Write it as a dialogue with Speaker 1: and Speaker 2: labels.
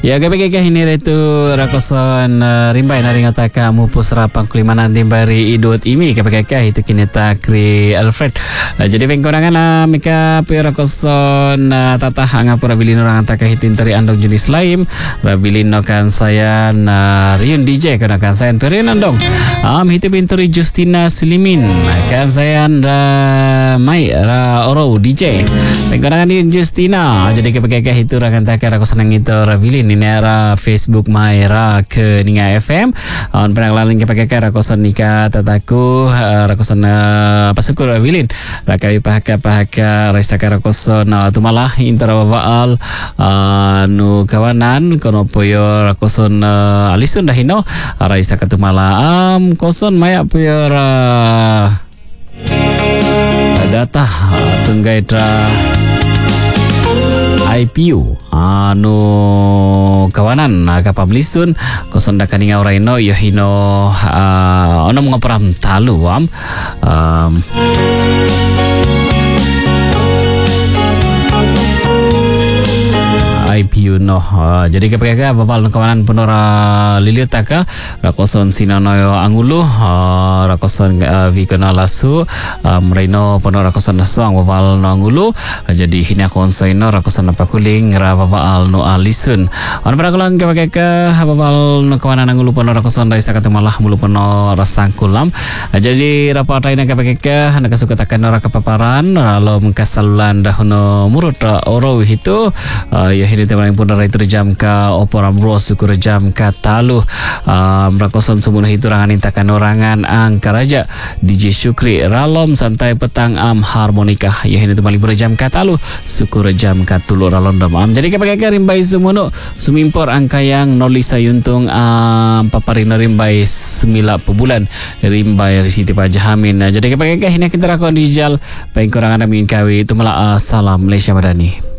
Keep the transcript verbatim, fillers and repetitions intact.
Speaker 1: Ya gabagay ini itu rakoson uh, rimbai nari ngataka mupus rapang kulimanan dimbari idut imi gabagay itu kini takri Alfred. Uh, jadi pengkorangan uh, mika pi rakoson uh, tatah ngapura bilin orang ngataka itu interi andong jenis lain rabilin nokan saya na riun D J kana kan saya perian andong. Am hitu pinturi Justina Slimin kan saya ra mai ra oro D J. Pengkorangan di Justina jadi gabagay itu rakan taka rakoson nang itu rabilin ini era Facebook Maira ke Ninga F M on pernah laling ke pakai rakosan nikah tataku rakosan pasukur Wilin rakai pahaka pahaka resta rakosan tumalah intara waal nu kawanan kono poyo rakosan alisun dahino raisa katumala am koson maya poyo data senggaitra I P U anu kawanan kapam lisun koson da kaninga oraino yo hino uh, ono ngoperam talu am um, I P U no uh, jadi kepeka bapak kawanan penora liliataka rakoson sinonoyo angulu uh, rakoson uh, vikona lasu um, reino penora rakoson nasuang bapak no angulu uh, jadi hina konsoino rakoson apa kuling ra bapak no alisun on parakulang kepeka bapak no kawanan angulu penora rakoson dari sakatu malah mulu peno rasangkulam uh, jadi rapat raina kepeka hendak suka takan ora kepaparan lalu mengkasalulan dahuno murut uh, oro itu uh, ya ini tema yang pun rai terjam ka oporam ros suku rejam ka talu um, rakoson sumunuh itu rangan intakan orangan angka raja D J Syukri ralom santai petang am harmonika ya ini tu paling berjam ka talu suku rejam ka tulu ralondom am jadi kepakai rimbai sumunuh sumimpor angka yang nolisa yuntung um, paparino rimbai semila pebulan rimbai risiti pajahamin nah, jadi kepakai ini kita rakon dijal pengkurangan amin kawi itu malah uh, salam Malaysia Madani.